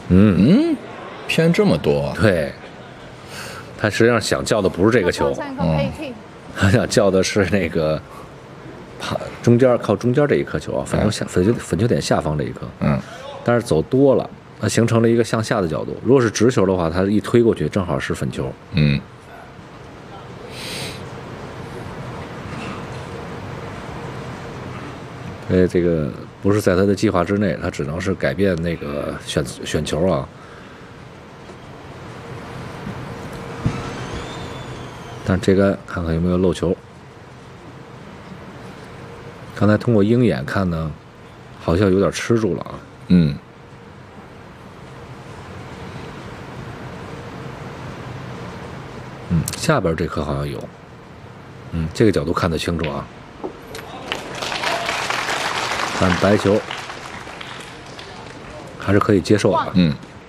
偏这么多。 对，他实际上想叫的不是这个球，他想叫的是那个中间靠中间这一颗球啊，粉球点下方这一颗。但是走多了，它形成了一个向下的角度。如果是直球的话，它一推过去正好是粉球。所以这个不是在他的计划之内，他只能是改变那个选球啊。但这杆看看有没有漏球。刚才通过鹰眼看呢，好像有点吃住了啊。下边这颗好像有。这个角度看得清楚啊。但白球还是可以接受的。